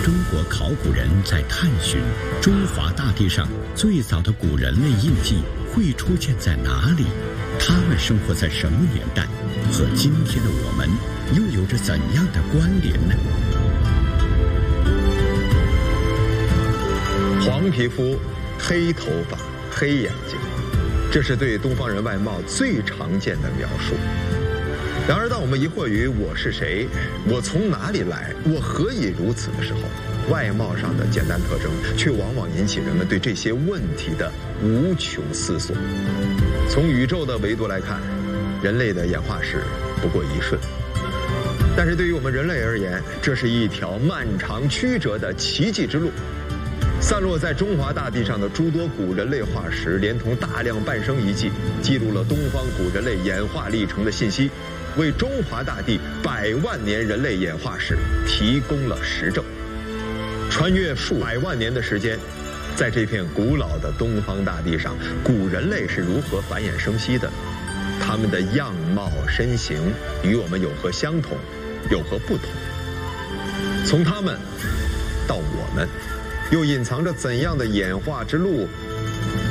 中国考古人在探寻中华大地上最早的古人类印记会出现在哪里，他们生活在什么年代，和今天的我们又有着怎样的关联呢？ 黄皮肤、黑头发、黑眼睛，这是对东方人外貌最常见的描述。然而，当我们疑惑于我是谁，我从哪里来，我何以如此的时候，外貌上的简单特征却往往引起人们对这些问题的无穷思索。从宇宙的维度来看，人类的演化史不过一瞬，但是对于我们人类而言，这是一条漫长曲折的奇迹之路。散落在中华大地上的诸多古人类化石，连同大量半生遗迹，记录了东方古人类演化历程的信息，为中华大地100万年人类演化史提供了实证。穿越数百万年的时间，在这片古老的东方大地上，古人类是如何繁衍生息的？他们的样貌身形与我们有何相同，有何不同？从他们到我们，又隐藏着怎样的演化之路